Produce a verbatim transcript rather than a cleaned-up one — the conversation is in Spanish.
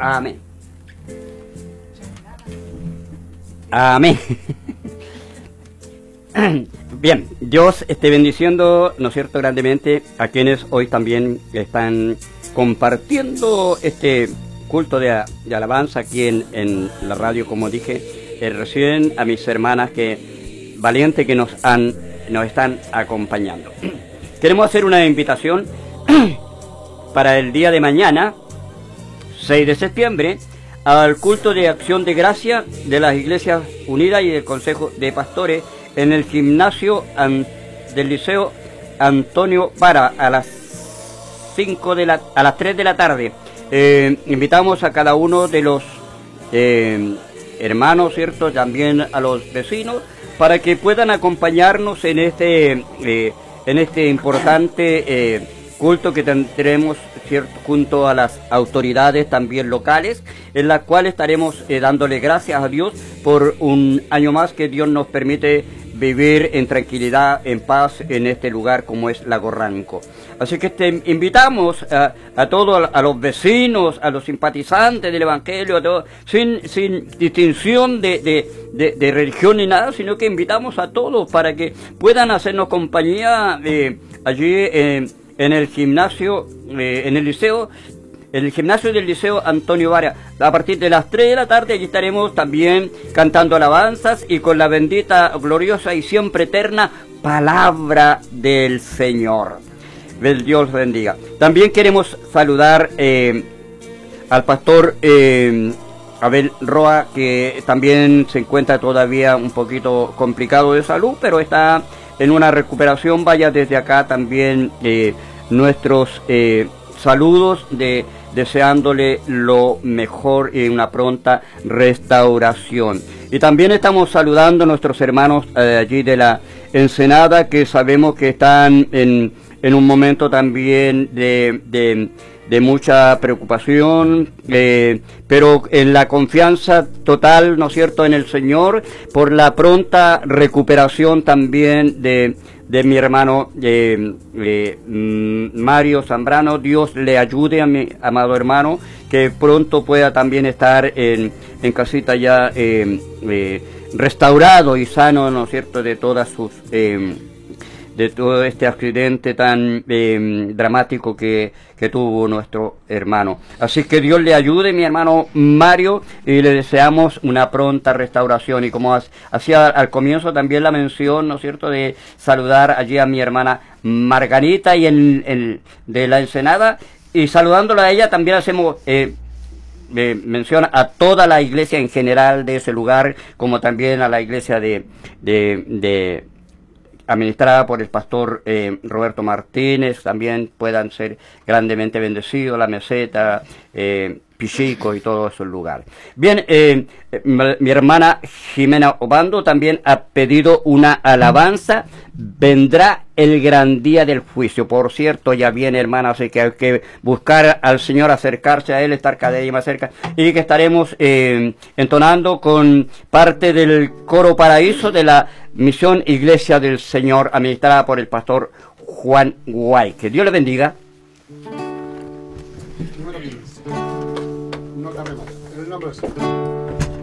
Amén. Amén. Bien, Dios esté bendiciendo, ¿no es cierto?, grandemente a quienes hoy también están compartiendo este culto de, de alabanza aquí en, en la radio, como dije eh, recién, a mis hermanas que valientes que nos han nos están acompañando. Queremos hacer una invitación para el día de mañana, seis de septiembre, al culto de acción de gracia de las Iglesias Unidas y del Consejo de Pastores en el gimnasio del Liceo Antonio Vara a las cinco de la a las tres de la tarde. Eh, invitamos a cada uno de los eh, hermanos, ¿cierto?, también a los vecinos, para que puedan acompañarnos en este eh, en este importante eh, culto que tendremos, ¿cierto?, junto a las autoridades también locales, en la cual estaremos eh, dándole gracias a Dios por un año más que Dios nos permite vivir en tranquilidad, en paz, en este lugar como es Lago Ranco. Así que te invitamos a, a todos, a los vecinos, a los simpatizantes del Evangelio, a todos, sin, sin distinción de, de, de, de religión ni nada, sino que invitamos a todos para que puedan hacernos compañía eh, allí eh, en el gimnasio, eh, en el liceo, en el gimnasio del Liceo Antonio Vara. A partir de las tres de la tarde allí estaremos también cantando alabanzas y con la bendita, gloriosa y siempre eterna palabra del Señor. El Dios bendiga. También queremos saludar eh, al pastor eh, Abel Roa, que también se encuentra todavía un poquito complicado de salud, pero está en una recuperación. Vaya desde acá también eh, nuestros eh, saludos de deseándole lo mejor y una pronta restauración. Y también estamos saludando a nuestros hermanos eh, allí de la Ensenada, que sabemos que están en, en un momento también de, de, de mucha preocupación, eh, pero en la confianza total, ¿no es cierto?, en el Señor, por la pronta recuperación también de de mi hermano eh, eh, Mario Zambrano. Dios le ayude a mi amado hermano, que pronto pueda también estar en, en casita ya eh, eh, restaurado y sano, ¿no es cierto?, de todas sus eh, de todo este accidente tan eh, dramático que, que tuvo nuestro hermano. Así que Dios le ayude, mi hermano Mario, y le deseamos una pronta restauración. Y como hacía al comienzo también la mención, ¿no es cierto?, de saludar allí a mi hermana Margarita y el, el de la Ensenada, y saludándola a ella también hacemos eh, eh, mención a toda la iglesia en general de ese lugar, como también a la iglesia de, de, de administrada por el pastor eh, Roberto Martínez. También puedan ser grandemente bendecidos, la Meseta, eh, Pichico y todos esos lugares. Bien, eh, mi hermana Jimena Obando también ha pedido una alabanza. Vendrá el gran día del juicio. Por cierto, ya viene, hermana, así que hay que buscar al Señor, acercarse a Él, estar cada día más cerca, y que estaremos eh, entonando con parte del coro Paraíso de la Misión Iglesia del Señor, administrada por el pastor Juan Guay. Que Dios le bendiga. No cambiemos. En el nombre del Señor.